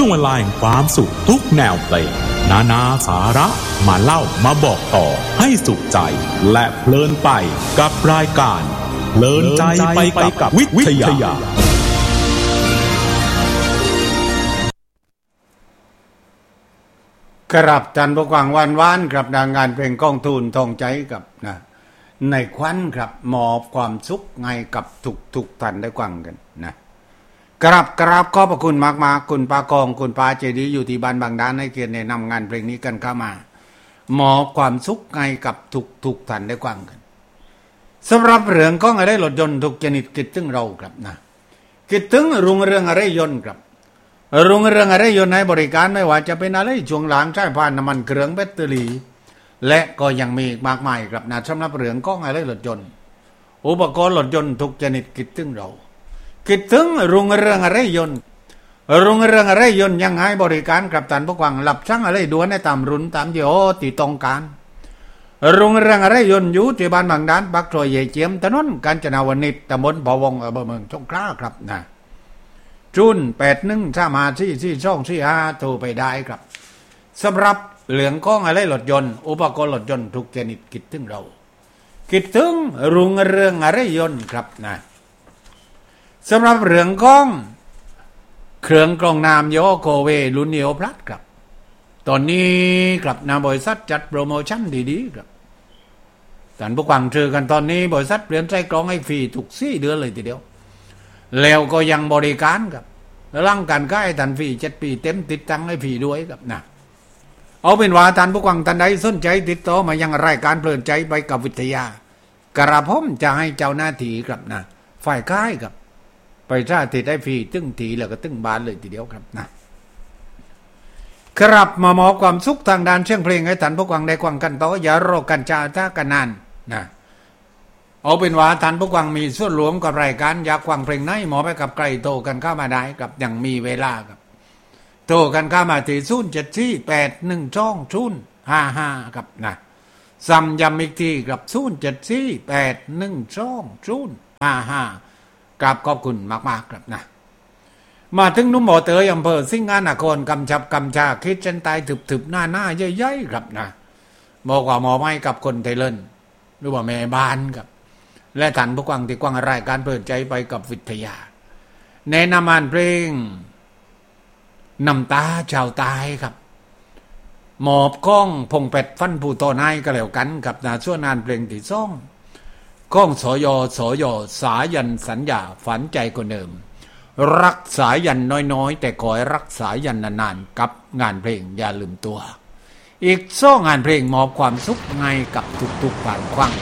ช่วงเวลาแห่งความสุขทุกแนวเพลงนาสาระมาเล่ามาบอกต่อให้สุขใจและเพลินไปกับรายการเพลินใจไปกับวิทยาครับท่านผู้ฟังวันครับงานเพลงก้องทูลทองใจกับนะในควันครับมอบความสุขไงกับทุกท่านได้ฟังกันนะกราบขอบพระคุณมากๆคุณปากองคุณปาเจดีอยู่ที่บ้านบางด้านให้เกียรติแนะนำงานเพลงนี้กันเข้ามามอบความสุขไงกับทุกท่านได้ฟังกันสำหรับเรื่องของอะไรรถยนต์ทุกชนิดคิดถึงเราครับนะคิดถึงรุ่งเรืองอะไรยนต์ครับรุ่งเรืองอะไรยนต์ให้บริการไม่ว่าจะเป็นอะไรช่วงหลังใช้ผ่านน้ำมันเครื่องแบตเตอรี่และก็ยังมีมากมายครับนะสำหรับเรื่องของอะไรรถยนต์อุปกรณ์รถยนต์ทุกชนิดคิดถึงเราคิดถึงรุ่งเรืองอะไรยนต์รุ่งเรืองอะไรยนต์ยังให้บริการกับท่านผู้ฟังหลับช่างอะไรด่วนในตามรุ่นตามยี่ห้อที่ต้องการรุ่งเรืองอะไรยนต์อยู่ที่บ้านบางด้านปักซอยเยเจียมถนนกาญจนาวนิชตำบลบ่อวงอำเภอเมืองสงขลาครับนะจุน81354425โทรไปได้ครับสำหรับเหลืองของอะไรรถยนต์อุปกรณ์รถยนต์ทุกชนิดคิดถึงเราคิดถึงรุ่งเรืองอะไรยนต์ครับนะสำหรับเหลืองของเครื่องกรองน้ำยี่ห้อโคเวรุ่นเนียวพลัดครับตอนนี้ครับนะบริษัทจัดโปรโมชั่นดีๆครับท่านผู้ฟังเจอกันตอนนี้บริษัทเปลี่ยนใจกรองให้ฟรีทุก4 เดือนเลยทีเดียวแล้วก็ยังบริการครับร่างการค่ายท่านฟรี7 ปีเต็มติดตั้งให้ฟรีด้วยครับนะเอาเป็นว่าท่านผู้ฟังท่านใดสนใจติดต่อมายังรายการเพลินใจไปกับวิทยากระผมจะให้เจ้าหน้าที่ครับนะฝ่ายค่ายครับไปท่าติดได้ฟรีตึ้งทีแล้วก็ตึ้งบานเลยทีเดียวครับนะครับมามอบความสุขทางด้านเสียงเพลงให้ท่านผู้ฟังได้ฟังกันต่ออย่ารอกันจ้าท่ากันนานนะเอาเป็นว่าท่านผู้ฟังมีส่วนรวมกับรายการอยากฟังเพลงไหนหมอไปกับไกลโตกันเข้ามาได้กับยังมีเวลาครับโทรกันเข้ามาที่074812055ครับนะซ้ำย้ำอีกทีกับ074812055กราบขอบคุณมากๆครับนะมาถึงนุ่มหมอเตยอำเภอสิงห์นครกำชับกำชาคิดเส้นตายถึบๆหน้าใหญ่ๆครับนะบอกว่าหมอไม่กับคนไทยเล่นหรือว่าแม่บ้านครับและท่านผู้ฟังที่ฟังรายการเปิดใจไปกับวิทยาแนะนำอ่านเพลงน้ำตาชาวตายครับหมอบก้องพงเป็ดฟันผู้ต่อนายก็แล้วกันกับนาช่วงนานเพลงที่ซ่องก้องสยสายันสัญญาฝันใจคนเดิมรักสายันน้อยๆแต่ขอให้รักษายันนานๆกับงานเพลงอย่าลืมตัวอีกซ่องงานเพลงมอบความสุขไงกับทุกๆผ่านควัง